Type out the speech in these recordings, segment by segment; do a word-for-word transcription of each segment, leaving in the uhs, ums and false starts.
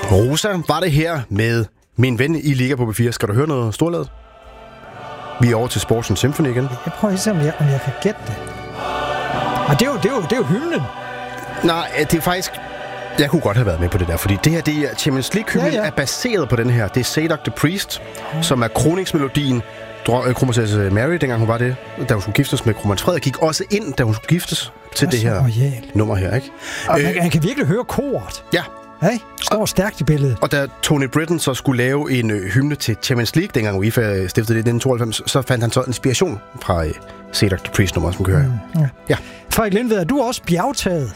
Rosa var det her med min ven i Liga på B fire. Skal du høre noget storladet? Vi er over til Sports Symphony igen. Jeg prøver at se, om jeg, om jeg kan gætte det. Og det er jo, det er jo, det er jo hymnen. Nej, det er faktisk... Jeg kunne godt have været med på det der, fordi det her, det er Champions League-hymnen, ja, ja. er baseret på den her. Det er Zadok the Priest, ja. som er kroningsmelodien. Kronprinsesse Mary, dengang hun var det, da hun skulle giftes med kronprins Frederik, gik også ind, da hun skulle giftes til det her royal. nummer her, ikke? Og man, man kan virkelig høre koret. Ja. Hey, står stærkt i billedet. Og da Tony Britton så skulle lave en ø, hymne til Champions League, dengang UEFA stiftede det i nitten tooghalvfems, så fandt han så inspiration fra ø, Zadok the Priest nummer, som kører her. Mm, ja. ja. Frederik Lindved, er du også bjergtaget?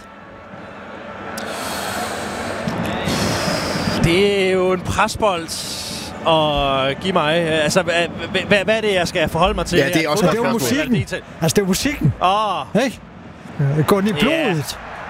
Det er jo en presbold og give mig... Altså, hvad, hvad, hvad er det, jeg skal forholde mig til? Ja, det er også det er jo musikken. Altså, det er musikken. Åh. Oh. Hey. Går den i blodet? Yeah.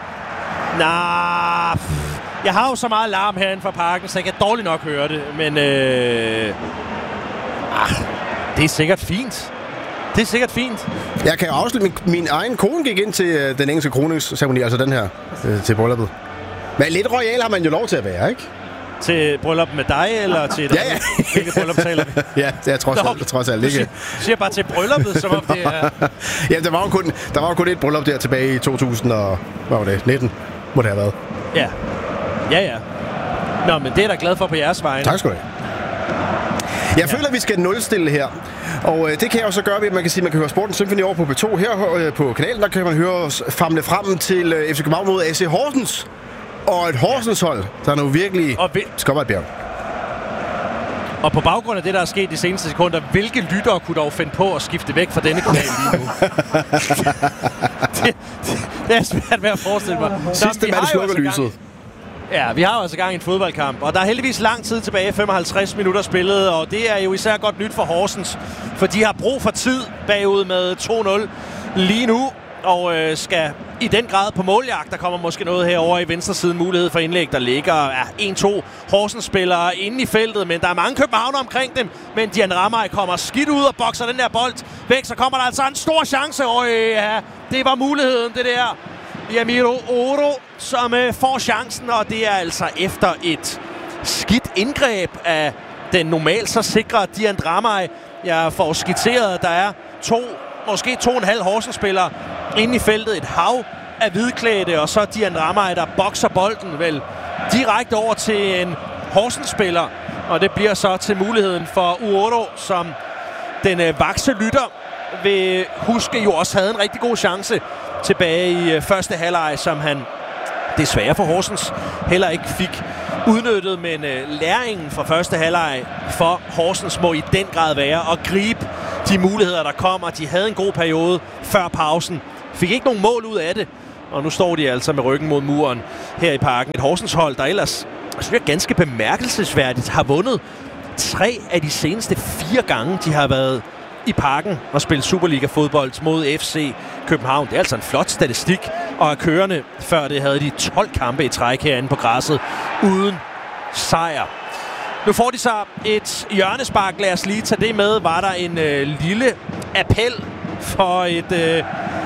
Nah, jeg har jo så meget larm herinde fra parken, så jeg kan dårligt nok høre det. Men øh, ah, det er sikkert fint. Det er sikkert fint. Jeg kan afslutte, min, min egen kone gik ind til øh, den engelske kroningsceremoni, altså den her, øh, til brylluppet. Men lidt royal har man jo lov til at være, ikke? Til bryllup med dig, eller til... Ja, ja. Hvilket bryllup taler vi? Ja, det er trods alt, trods alt ikke. Du siger bare til brylluppet, som om det er... Ja, der var jo kun, der var jo kun et bryllup der tilbage i to tusind og... Hvad var det? nitten må det have været. Ja. Ja, ja. Nå, men det er jeg da glad for på jeres vegne. Tak skal du have. Jeg ja. føler, at vi skal nulstille her. Og øh, det kan jeg jo så gøre ved, at man kan sige, at man kan høre Sporten Symphony over på B to. Her øh, på kanalen, der kan man høre os famle frem til øh, F C København mod A C Horsens. Og et Horsens hold, der er nu virkelig og vi- skubber et bjerg. Og på baggrund af det, der er sket de seneste sekunder, hvilke lyttere kunne dog finde på at skifte væk fra denne kanal lige nu? det, det er svært ved at forestille mig. Sidste mand slukker lyset. Ja, vi har jo altså gang i en fodboldkamp, og der er heldigvis lang tid tilbage, femoghalvtreds minutter spillet, og det er jo især godt nyt for Horsens, for de har brug for tid bagud med to nul lige nu, og øh, skal i den grad på måljagt. Der kommer måske noget herovre i venstre side, mulighed for indlæg, der ligger ja, en to Horsens-spillere inde i feltet, men der er mange københavner omkring dem, men Dian Ramay kommer skidt ud og bokser den der bold væk, så kommer der altså en stor chance, og ja, det var muligheden, det der. Yamiro Oro, som øh, får chancen, og det er altså efter et skidt indgreb af den normalt så sikre Dian Ramay. Jeg får skitseret, at der er to, måske to og en halv Horsens-spillere inde i feltet. Et hav af hvidklædte, og så Dian Ramay, der bokser bolden vel direkte over til en Horsens-spiller. Og det bliver så til muligheden for Uoro, som den øh, vakse lytter vil huske jo også havde en rigtig god chance tilbage i øh, første halvleg, som han desværre for Horsens heller ikke fik udnyttet, men øh, læringen fra første halvleg for Horsens må i den grad være at gribe de muligheder, der kommer. De havde en god periode før pausen, fik ikke nogen mål ud af det, og nu står de altså med ryggen mod muren her i parken. Et Horsens hold, der ellers synes jeg, ganske bemærkelsesværdigt har vundet tre af de seneste fire gange, de har været i parken og spille Superliga-fodbold mod F C København. Det er altså en flot statistik, og er kørende. Før det havde de tolv kampe i træk herinde på græsset uden sejr. Nu får de så et hjørnespark. Lad os lige tage det med. Var der en øh, lille appel for et, øh,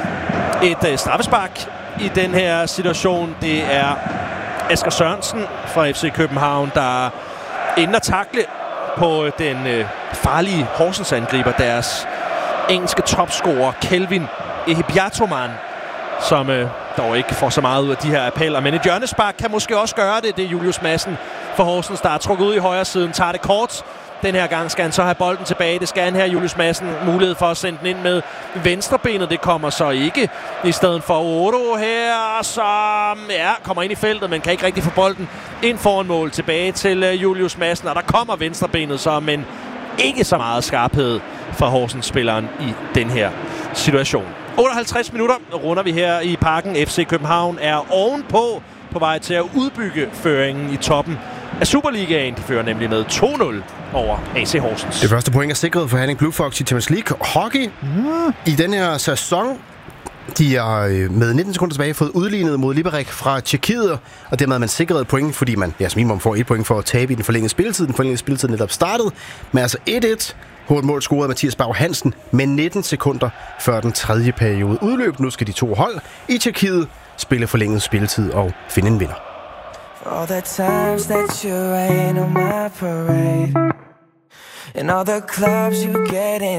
et øh, straffespark i den her situation. Det er Asger Sørensen fra F C København, der ender takle på den øh, farlige Horsens-angriber, deres engelske topscorer Kelvin Ehibiatoman, som øh, dog ikke får så meget ud af de her appeller. Men et hjørnespark kan måske også gøre det. Det er Julius Madsen for Horsens, der er trukket ud i højre siden, tager det kort. Den her gang skal han så have bolden tilbage. Det skal han her, Julius Madsen. Mulighed for at sende den ind med venstrebenet. Det kommer så ikke. I stedet for Odo her, som ja, kommer ind i feltet, men kan ikke rigtig få bolden ind foran mål. Tilbage til uh, Julius Madsen, og der kommer venstrebenet så, men ikke så meget skarphed fra Horsens-spilleren i den her situation. otteoghalvtreds minutter runder vi her i parken. F C København er ovenpå på vej til at udbygge føringen i toppen af Superligaen. De fører nemlig med to nul over A C Horsens. Det første point er sikret for Herning Blue Fox i Champions League hockey mm. i den her sæson. De har med nitten sekunder tilbage fået udlignet mod Liberec fra Tjekkiet, og dermed har man sikret et point, fordi man ja, som minimum får et point for at tabe i den forlængede spilletid. Den forlængede spilletid netop startede med altså et et. Hovedmål scorede Mathias Bau Hansen med nitten sekunder før den tredje periode udløb. Nu skal de to hold i Tjekkiet spille forlænget spilletid og finde en vinder. all the times that you rain on my parade, and all the clubs you get